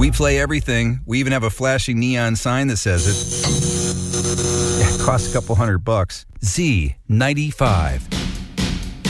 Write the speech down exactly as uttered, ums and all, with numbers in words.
We play everything. We even have a flashing neon sign that says it. It costs a couple hundred bucks. Z ninety-five.